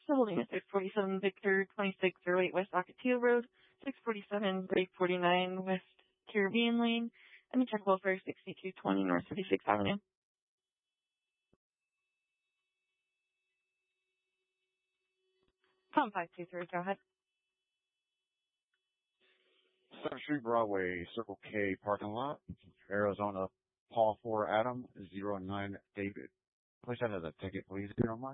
holding at 647 Victor 2608 West Ocotillo Road, 647 Grade 49 West Caribbean Lane, and the check welfare 6220 North 36th Avenue. Tom 523, go ahead. 7th Street Broadway, Circle K parking lot, Arizona, Paul 4 Adam 09 David. Please enter the ticket, please, if you don't mind.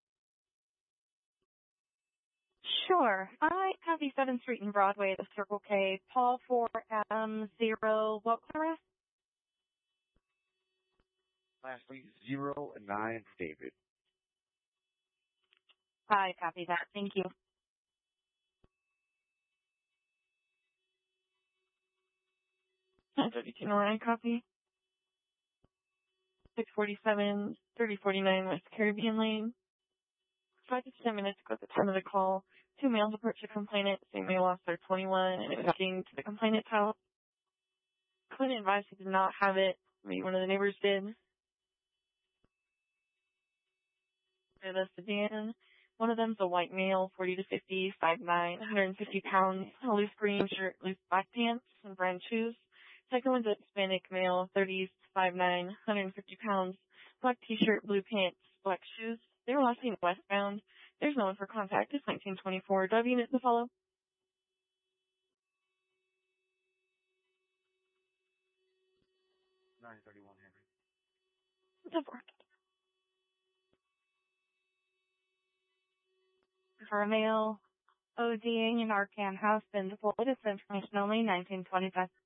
Sure. I have the 7th Street and Broadway, the Circle K, Paul 4 Adam 0, what was the rest? Lastly, 09 David. I copy that. Thank you. $32 Norian copy. 647 3049 West Caribbean Lane. 5 to 10 minutes ago at the time of the call, 2 males approached the complainant saying they lost their 21 and it was walking to the complainant's house. Complainant advised he did not have it. Maybe one of the neighbors did. The sedan. One of them's a white male, 40 to 50, 5'9", 150 pounds, a loose green shirt, loose black pants, and brown shoes. Second one's a Hispanic male, 30s, 5'9", 150 pounds, black t-shirt, blue pants, black shoes. They were last seen westbound. There's no one for contact. It's 1924. Do I have units to follow? 931 Henry. Go for it. For a male, ODing in Arcan House, Bendable, it is information only, 1925.